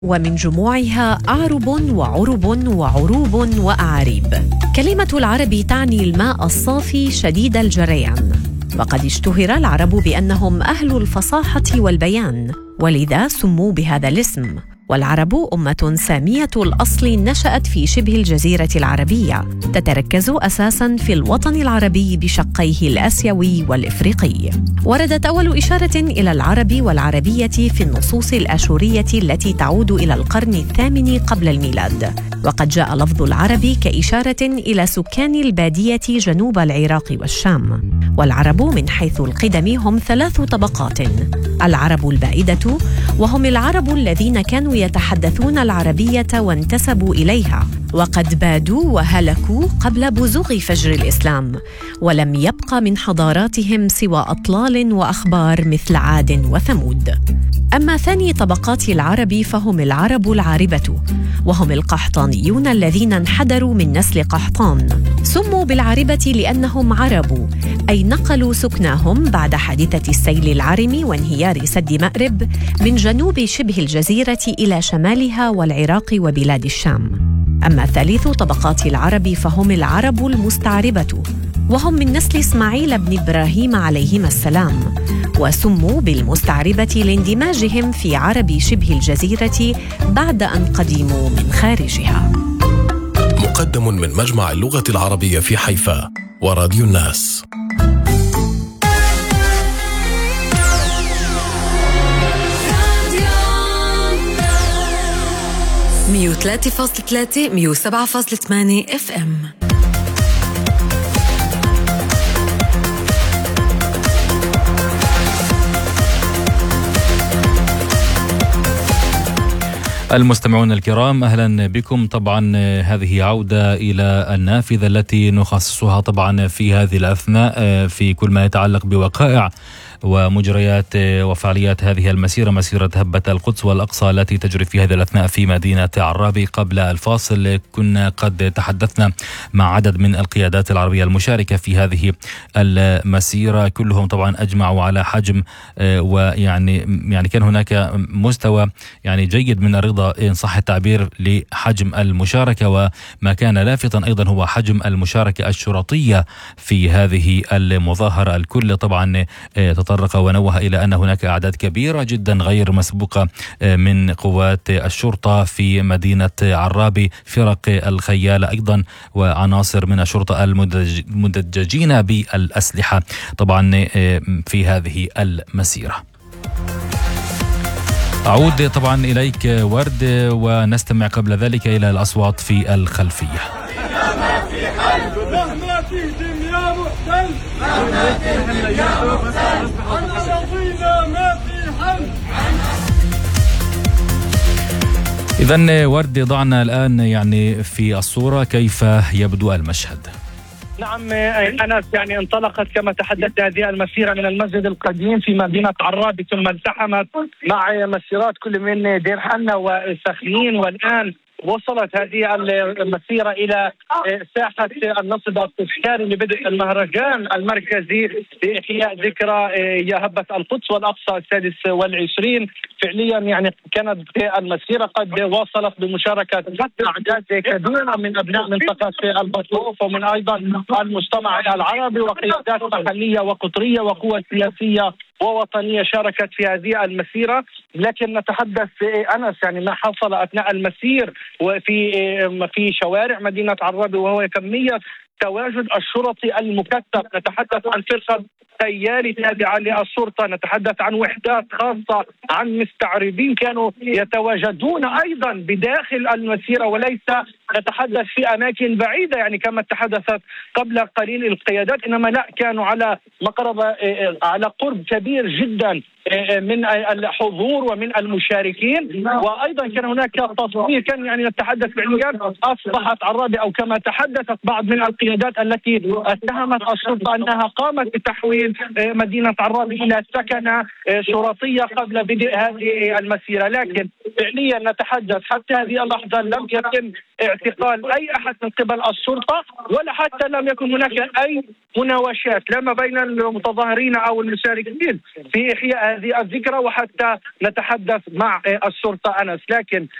ومن جموعها أعرب وعرب وعروب وأعاريب. كلمة العرب تعني الماء الصافي شديد الجريان، وقد اشتهر العرب بأنهم أهل الفصاحة والبيان، ولذا سموا بهذا الاسم. والعرب أمة سامية الأصل نشأت في شبه الجزيرة العربية، تتركز أساساً في الوطن العربي بشقيه الآسيوي والإفريقي. وردت أول إشارة إلى العرب والعربية في النصوص الآشورية التي تعود إلى القرن الثامن قبل الميلاد، وقد جاء لفظ العرب كإشارة إلى سكان البادية جنوب العراق والشام. والعرب من حيث القدم هم 3 طبقات: العرب البائدة، وهم العرب الذين كانوا يتحدثون العربية وانتسبوا إليها، وقد بادوا وهلكوا قبل بزوغ فجر الإسلام، ولم يبق من حضاراتهم سوى أطلال وأخبار مثل عاد وثمود. أما ثاني طبقات العرب فهم العرب العاربة، وهم القحطانيون الذين انحدروا من نسل قحطان. سموا بالعاربة لأنهم عربوا، أي نقلوا سكناهم بعد حادثة السيل العرم وانهيار سد مأرب من جنوب شبه الجزيرة إلى شمالها والعراق وبلاد الشام. أما ثالث طبقات العرب فهم العرب المستعربة، وهم من نسل إسماعيل بن إبراهيم عليهما السلام، وسموا بالمستعربة لاندماجهم في عرب شبه الجزيرة بعد أن قدموا من خارجها. مقدم من مجمع اللغة العربية في حيفا وراديو الناس. 103.3 107.8 FM. المستمعون الكرام، أهلا بكم. طبعا هذه عودة إلى النافذة التي نخصصها طبعا في هذه الأثناء في كل ما يتعلق بوقائع ومجريات وفعاليات هذه المسيرة، مسيرة هبة القدس والأقصى التي تجري في هذه الأثناء في مدينة عرابي. قبل الفاصل كنا قد تحدثنا مع عدد من القيادات العربية المشاركة في هذه المسيرة، كلهم طبعا أجمعوا على حجم ويعني كان هناك مستوى جيد من الرضا إن صح التعبير لحجم المشاركة. وما كان لافتا أيضا هو حجم المشاركة الشرطية في هذه المظاهرة. الكل طبعا تطرق ونوه إلى أن هناك أعداد كبيرة جدا غير مسبوقة من قوات الشرطة في مدينة عرابي، فرق الخيالة أيضا وعناصر من الشرطة المدججين بالأسلحة طبعا في هذه المسيرة. أعود طبعا إليك ورد ونستمع قبل ذلك إلى الأصوات في الخلفية. مهما تهدم يا محسن، مهما تهدم يا محسن، عن أراضينا ما في حل. إذن ورد ضعنا الآن في الصورة كيف يبدو المشهد. نعم أنس، انطلقت كما تحدثت هذه المسيرة من المسجد القديم في مدينة عرابي، ثم التحمت مع مسيرات كل من دير حنا وسخنين، والآن وصلت هذه المسيرة إلى ساحة النصب التذكاري لبدء المهرجان المركزي لإحياء ذكرى يا هبة القدس والأقصى 26. فعليا كانت المسيرة قد وصلت بمشاركة أعداد كبيرة من أبناء منطقة البطوف ومن أيضا المجتمع العربي وقيادات محلية وقطرية وقوى سياسية ووطنية شاركت في هذه المسيرة. لكن نتحدث أنس ما حصل أثناء المسير وفي شوارع مدينة عرابي، وهو كمية تواجد الشرطي المكثف. نتحدث عن فرقة تياري تابعة للشرطة، نتحدث عن وحدات خاصة، عن مستعربين كانوا يتواجدون أيضا بداخل المسيرة، وليس نتحدث في أماكن بعيدة كما تحدثت قبل قليل القيادات، إنما لا، كانوا على على قرب كبير جدا من الحضور ومن المشاركين. وأيضا كان هناك تصوير، كان نتحدث فعليا أصبحت عرابي أو كما تحدثت بعض من القيادات التي اتهمت الشرطة أنها قامت بتحويل مدينة عرابي إلى سكنة شرطية قبل بدء هذه المسيرة. لكن فعليا نتحدث حتى هذه اللحظة لم يتم اعتقال أي أحد من قبل الشرطة، ولا حتى لم يكن هناك أي مناوشات لا ما بين المتظاهرين أو المشاركين في إحياء هذه الذكرى وحتى نتحدث مع الشرطة أنس. لكن